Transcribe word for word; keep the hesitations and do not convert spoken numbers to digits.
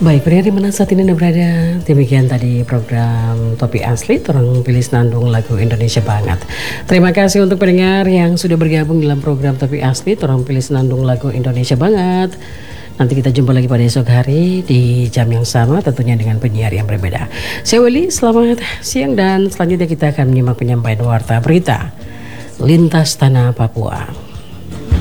Baik, pendengar di mana saat ini Anda berada, demikian tadi program Topik Asli, orang pilih senandung lagu Indonesia banget. Terima kasih untuk pendengar yang sudah bergabung dalam program Topik Asli, orang pilih senandung lagu Indonesia banget. Nanti kita jumpa lagi pada esok hari di jam yang sama, tentunya dengan penyiar yang berbeda. Saya Willy, selamat siang dan selanjutnya kita akan menyimak penyampaian warta berita lintas tanah Papua.